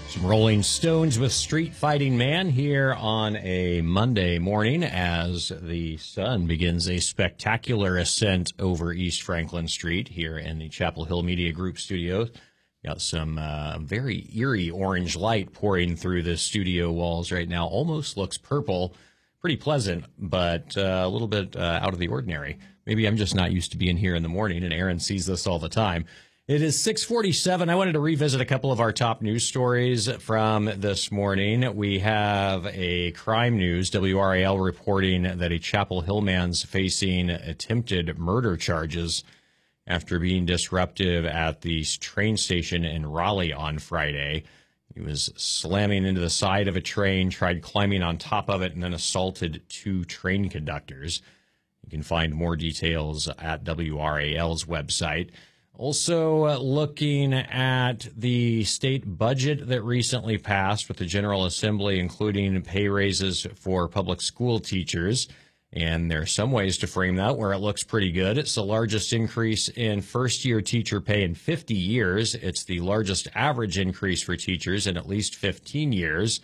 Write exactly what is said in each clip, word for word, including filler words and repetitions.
Some Rolling Stones with Street Fighting Man here on a Monday morning as the sun begins a spectacular ascent over East Franklin Street here in the Chapel Hill Media Group studios. Got some uh, very eerie orange light pouring through the studio walls right now. Almost looks purple. Pretty pleasant, but uh, a little bit uh, out of the ordinary. Maybe I'm just not used to being here in the morning, and Aaron sees this all the time. It is six forty-seven. I wanted to revisit a couple of our top news stories from this morning. We have a crime news, W R A L reporting that a Chapel Hill man's facing attempted murder charges after being disruptive at the train station in Raleigh on Friday. He was slamming into the side of a train, tried climbing on top of it, and then assaulted two train conductors. You can find more details at W R A L's website. Also uh, looking at the state budget that recently passed with the General Assembly, including pay raises for public school teachers. And there are some ways to frame that where it looks pretty good. It's the largest increase in first-year teacher pay in fifty years. It's the largest average increase for teachers in at least fifteen years.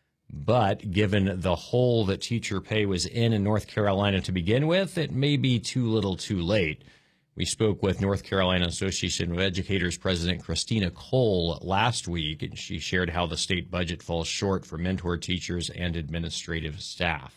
But given the hole that teacher pay was in in North Carolina to begin with, it may be too little too late. We spoke with North Carolina Association of Educators President Christina Cole last week, and she shared how the state budget falls short for mentor teachers and administrative staff.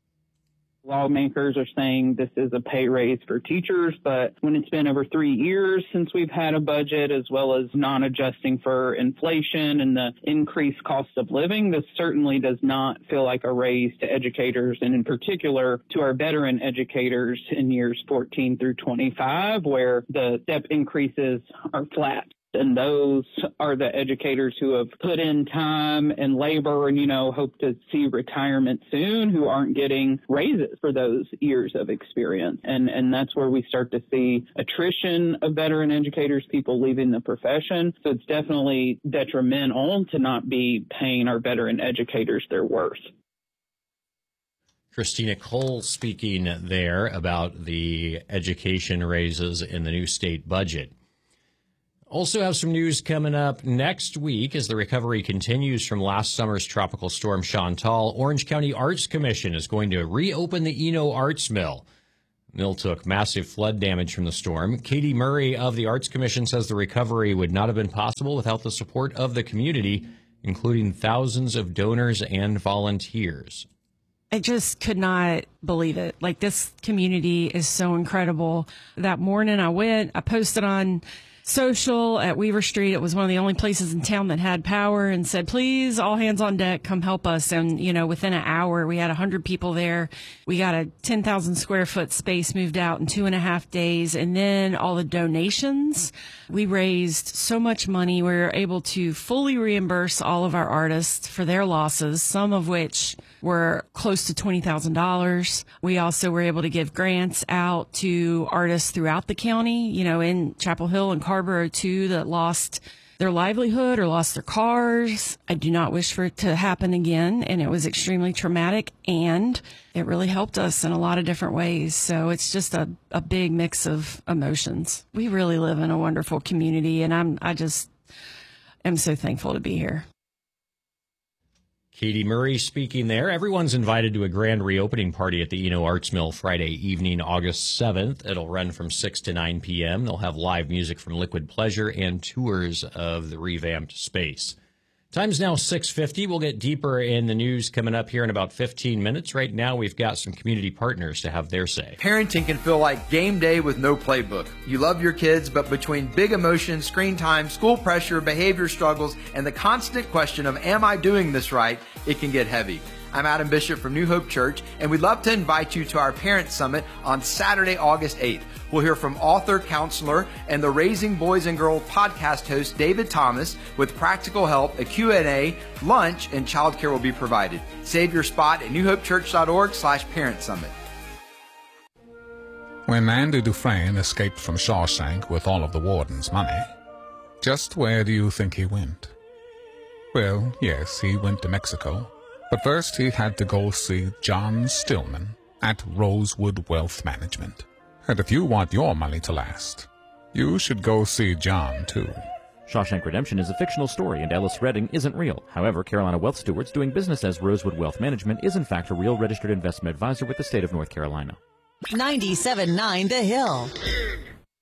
Lawmakers are saying this is a pay raise for teachers, but when it's been over three years since we've had a budget, as well as non-adjusting for inflation and the increased cost of living, this certainly does not feel like a raise to educators, and in particular to our veteran educators in years fourteen through twenty-five, where the step increases are flat. And those are the educators who have put in time and labor and, you know, hope to see retirement soon, who aren't getting raises for those years of experience. And, and that's where we start to see attrition of veteran educators, people leaving the profession. So it's definitely detrimental to not be paying our veteran educators their worth. Christina Cole speaking there about the education raises in the new state budget. Also have some news coming up next week as the recovery continues from last summer's tropical storm Chantal. Orange County Arts Commission is going to reopen the Eno Arts Mill. The mill took massive flood damage from the storm. Katie Murray of the Arts Commission says the recovery would not have been possible without the support of the community, including thousands of donors and volunteers. I just could not believe it. Like, this community is so incredible. That morning I went, I posted on social at Weaver Street. It was one of the only places in town that had power, and said, please, all hands on deck, come help us. And, you know, within an hour, we had a hundred people there. We got a ten thousand square foot space moved out in two and a half days. And then all the donations, we raised so much money. We were able to fully reimburse all of our artists for their losses, some of which were close to twenty thousand dollars. We also were able to give grants out to artists throughout the county, you know, in Chapel Hill and Carrboro too, that lost their livelihood or lost their cars. I do not wish for it to happen again, and it was extremely traumatic, and it really helped us in a lot of different ways. So it's just a, a big mix of emotions. We really live in a wonderful community, and I'm I just am so thankful to be here. Katie Murray speaking there. Everyone's invited to a grand reopening party at the Eno Arts Mill Friday evening, August seventh. It'll run from six to nine p.m. They'll have live music from Liquid Pleasure and tours of the revamped space. Time's now six fifty. We'll get deeper in the news coming up here in about fifteen minutes. Right now, we've got some community partners to have their say. Parenting can feel like game day with no playbook. You love your kids, but between big emotions, screen time, school pressure, behavior struggles, and the constant question of, am I doing this right, it can get heavy. I'm Adam Bishop from New Hope Church, and we'd love to invite you to our Parent Summit on Saturday, August eighth. We'll hear from author, counselor, and the Raising Boys and Girls podcast host, David Thomas, with practical help, a Q and A, lunch, and childcare will be provided. Save your spot at newhopechurch.org slash parent summit. When Andy Dufresne escaped from Shawshank with all of the warden's money, just where do you think he went? Well, yes, he went to Mexico. But first he had to go see John Stillman at Rosewood Wealth Management. And if you want your money to last, you should go see John, too. Shawshank Redemption is a fictional story, and Ellis Redding isn't real. However, Carolina Wealth Stewards, doing business as Rosewood Wealth Management, is in fact a real registered investment advisor with the state of North Carolina. ninety-seven point nine The Hill.